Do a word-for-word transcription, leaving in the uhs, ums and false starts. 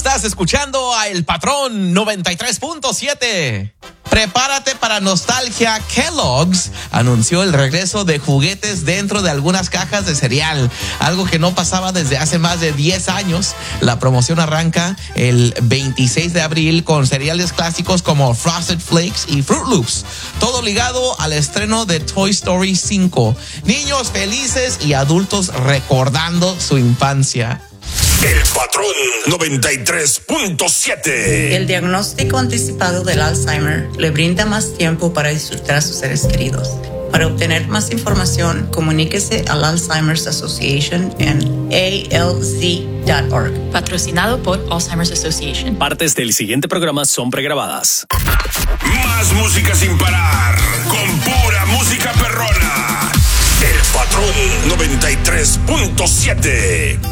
Estás escuchando a El Patrón noventa y tres punto siete. Prepárate para nostalgia. Kellogg's anunció el regreso de juguetes dentro de algunas cajas de cereal, algo que no pasaba desde hace más de diez años. La promoción arranca el veintiséis de abril con cereales clásicos como Frosted Flakes y Fruit Loops, todo ligado al estreno de Toy Story cinco. Niños felices y adultos recordando su infancia. El Patrón noventa y tres punto siete. El diagnóstico anticipado del Alzheimer le brinda más tiempo para disfrutar a sus seres queridos. Para obtener más información, comuníquese al Alzheimer's Association en A L Z punto org. Patrocinado por Alzheimer's Association. Partes del siguiente programa son pregrabadas. Más música sin parar, con pura música perrona. El Patrón noventa y tres punto siete.